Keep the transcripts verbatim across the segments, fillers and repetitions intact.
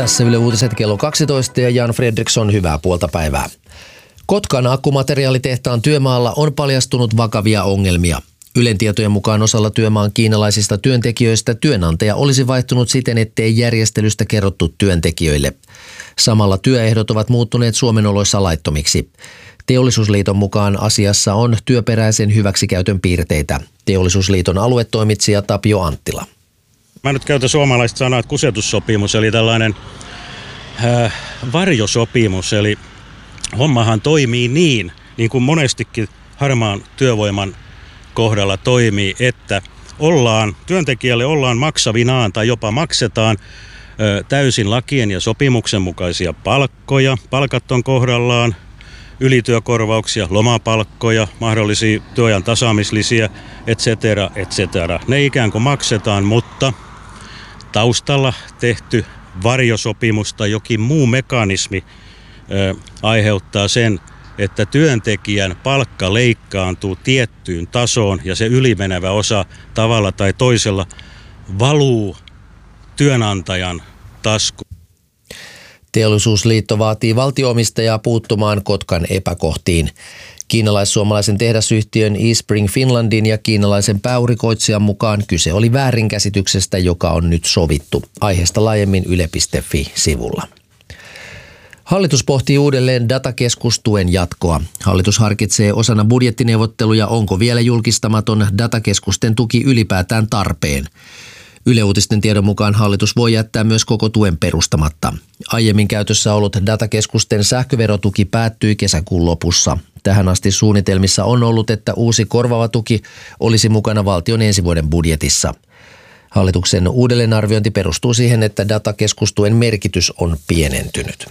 Tässä Yle Uutiset kello kaksitoista ja Jan Fredriksson, hyvää puolta päivää. Kotkan akkumateriaalitehtaan työmaalla on paljastunut vakavia ongelmia. Ylen tietojen mukaan osalla työmaan kiinalaisista työntekijöistä työnantaja olisi vaihtunut siten, ettei järjestelystä kerrottu työntekijöille. Samalla työehdot ovat muuttuneet Suomen oloissa laittomiksi. Teollisuusliiton mukaan asiassa on työperäisen hyväksikäytön piirteitä. Teollisuusliiton aluetoimitsija Tapio Anttila. Mä nyt käytän suomalaista sanaa, että kusetussopimus, eli tällainen äh, varjosopimus. Eli hommahan toimii niin, niin kuin monestikin harmaan työvoiman kohdalla toimii, että ollaan, työntekijälle ollaan maksavinaan tai jopa maksetaan ö, täysin lakien ja sopimuksen mukaisia palkkoja. Palkat on kohdallaan, ylityökorvauksia, lomapalkkoja, mahdollisia työajan tasaamislisiä, et cetera, et cetera. Ne ikään kuin maksetaan, mutta taustalla tehty varjosopimus tai jokin muu mekanismi ö, aiheuttaa sen, että työntekijän palkka leikkaantuu tiettyyn tasoon ja se ylimenevä osa tavalla tai toisella valuu työnantajan taskuun. Teollisuusliitto vaatii valtio-omistajaa puuttumaan Kotkan epäkohtiin. Kiinalais-suomalaisen tehdasyhtiön eSpring Finlandin ja kiinalaisen pääurikoitsijan mukaan kyse oli väärinkäsityksestä, joka on nyt sovittu. Aiheesta laajemmin yle piste fi-sivulla. Hallitus pohtii uudelleen datakeskustuen jatkoa. Hallitus harkitsee osana budjettineuvotteluja, onko vielä julkistamaton datakeskusten tuki ylipäätään tarpeen. Yle Uutisten tiedon mukaan hallitus voi jättää myös koko tuen perustamatta. Aiemmin käytössä ollut datakeskusten sähköverotuki päättyi kesäkuun lopussa. Tähän asti suunnitelmissa on ollut, että uusi korvaava tuki olisi mukana valtion ensi vuoden budjetissa. Hallituksen uudelleenarviointi perustuu siihen, että datakeskustuen merkitys on pienentynyt.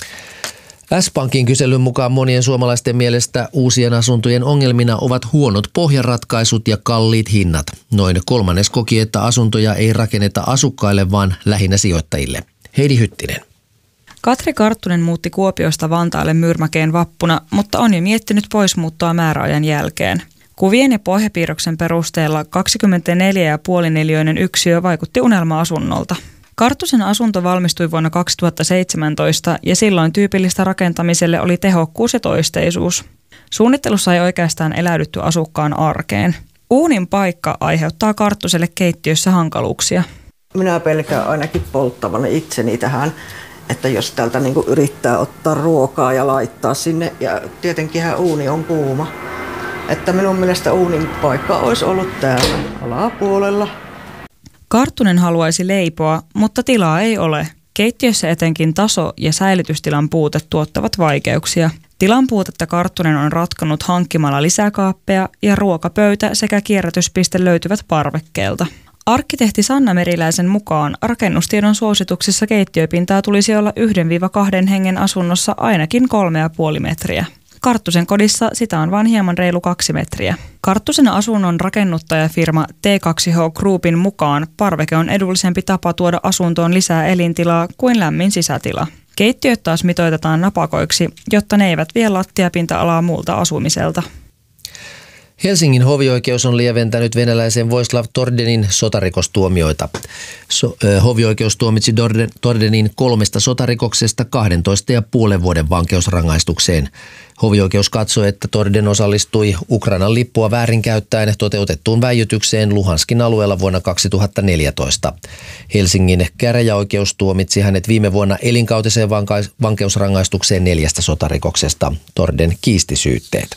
S-Pankin kyselyn mukaan monien suomalaisten mielestä uusien asuntojen ongelmina ovat huonot pohjaratkaisut ja kalliit hinnat. Noin kolmannes koki, että asuntoja ei rakenneta asukkaille, vaan lähinnä sijoittajille. Heidi Hyttinen. Katri Karttunen muutti Kuopiosta Vantaalle Myyrmäkeen vappuna, mutta on jo miettinyt poismuuttoa määräajan jälkeen. Kuvien ja pohjapiirroksen perusteella kaksikymmentäneljä pilkku viisi neliöinen yksiö vaikutti unelma-asunnolta. Karttusen asunto valmistui vuonna kaksituhattaseitsemäntoista ja silloin tyypillistä rakentamiselle oli tehokkuus ja toisteisuus. Suunnittelussa ei oikeastaan eläydytty asukkaan arkeen. Uunin paikka aiheuttaa Karttuselle keittiössä hankaluuksia. Minä pelkään ainakin polttavani itseni tähän, että jos täältä niinku yrittää ottaa ruokaa ja laittaa sinne, ja tietenkinhän uuni on kuuma. Että minun mielestä uunin paikka olisi ollut täällä alapuolella. Karttunen haluaisi leipoa, mutta tilaa ei ole. Keittiössä etenkin taso- ja säilytystilan puute tuottavat vaikeuksia. Tilan puutetta Karttunen on ratkonut hankkimalla lisäkaappeja ja ruokapöytä sekä kierrätyspiste löytyvät parvekkeelta. Arkkitehti Sanna Meriläisen mukaan rakennustiedon suosituksissa keittiöpintaa tulisi olla yhdestä kahteen hengen asunnossa ainakin kolme pilkku viisi metriä. Karttusen kodissa sitä on vain hieman reilu kaksi metriä. Karttusen asunnon rakennuttajafirma T kaksi H Groupin mukaan parveke on edullisempi tapa tuoda asuntoon lisää elintilaa kuin lämmin sisätila. Keittiöt taas mitoitetaan napakoiksi, jotta ne eivät vie lattiapinta-alaa muulta asumiselta. Helsingin hovioikeus on lieventänyt venäläisen Vojislav Tordenin sotarikostuomioita. So, äh, hovioikeus tuomitsi Dorden, Tordenin kolmesta sotarikoksesta kahdentoista ja puolen vuoden vankeusrangaistukseen. Hovioikeus katsoi, että Torden osallistui Ukrainan lippua väärinkäyttäen toteutettuun väijytykseen Luhanskin alueella vuonna kaksituhattaneljätoista. Helsingin käräjäoikeus tuomitsi hänet viime vuonna elinkautiseen vanka- vankeusrangaistukseen neljästä sotarikoksesta. Torden kiisti syytteet.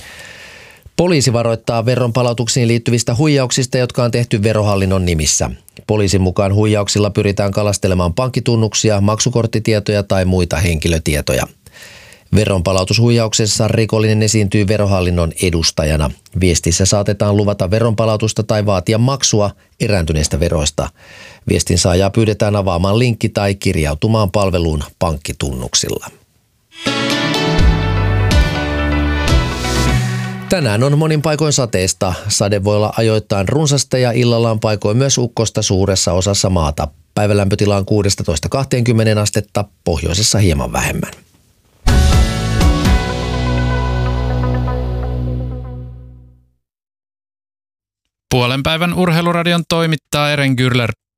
Poliisi varoittaa veronpalautuksiin liittyvistä huijauksista, jotka on tehty Verohallinnon nimissä. Poliisin mukaan huijauksilla pyritään kalastelemaan pankkitunnuksia, maksukorttitietoja tai muita henkilötietoja. Veronpalautushuijauksessa rikollinen esiintyy Verohallinnon edustajana. Viestissä saatetaan luvata veronpalautusta tai vaatia maksua erääntyneistä veroista. Viestin saajaa pyydetään avaamaan linkki tai kirjautumaan palveluun pankkitunnuksilla. Tänään on monin paikoin sateista. Sade voi olla ajoittain runsasta ja illalla on paikoin myös ukkosta suuressa osassa maata. Päivälämpötila on kuusitoista kaksikymmentä astetta, pohjoisessa hieman vähemmän. Puolen päivän urheiluradion toimittaa Eren Gürler.